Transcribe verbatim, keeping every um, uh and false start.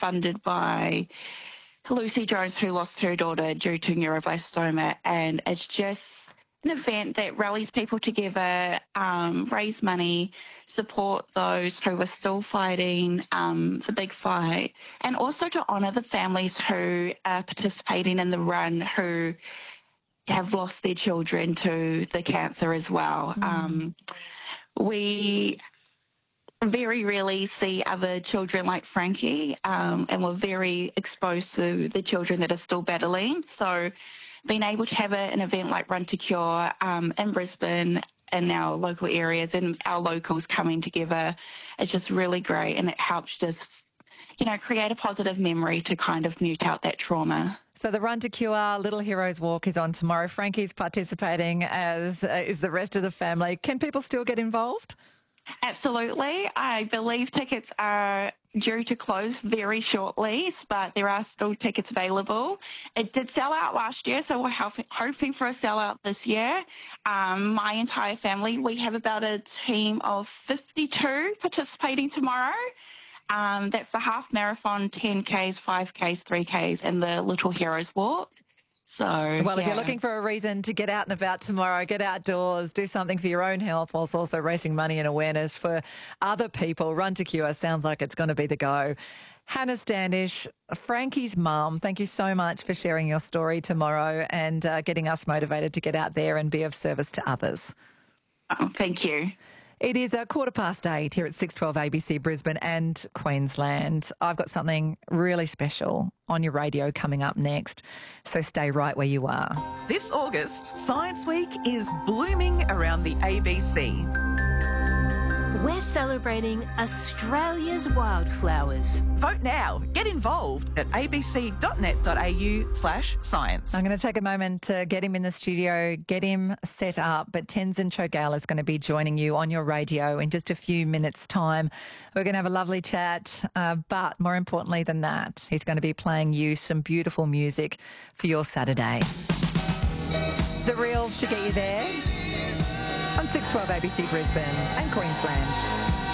funded by Lucy Jones, who lost her daughter due to neuroblastoma, and it's just an event that rallies people together, um, raise money, support those who are still fighting um, the big fight, and also to honour the families who are participating in the run who have lost their children to the cancer as well. Mm. Um, we very rarely see other children like Frankie, um, and we're very exposed to the children that are still battling. So being able to have a, an event like Run to Cure um, in Brisbane and our local areas and our locals coming together is just really great, and it helps just, you know, create a positive memory to kind of mute out that trauma. So the Run to Cure Little Heroes Walk is on tomorrow. Frankie's participating, as uh, is the rest of the family. Can people still get involved? Absolutely. I believe tickets are due to close very shortly, but there are still tickets available. It did sell out last year, so we're hoping for a sellout this year. Um, my entire family, we have about a team of fifty-two participating tomorrow. Um, that's the half marathon, ten Ks, five Ks, three Ks, and the Little Heroes Walk. So, well, yeah. If you're looking for a reason to get out and about tomorrow, get outdoors, do something for your own health whilst also raising money and awareness for other people, Run to Cure sounds like it's going to be the go. Hannah Standish, Frankie's mum, thank you so much for sharing your story tomorrow and uh, getting us motivated to get out there and be of service to others. Oh, thank you. It is a quarter past eight here at six twelve A B C Brisbane and Queensland. I've got something really special on your radio coming up next, so stay right where you are. This August, Science Week is blooming around the A B C. We're celebrating Australia's wildflowers. Vote now. Get involved at abc.net.au slash science. I'm going to take a moment to get him in the studio, get him set up, but Tenzin Chogal is going to be joining you on your radio in just a few minutes' time. We're going to have a lovely chat, uh, but more importantly than that, he's going to be playing you some beautiful music for your Saturday. The Reels to get you there on six twelve A B C Brisbane and Queensland.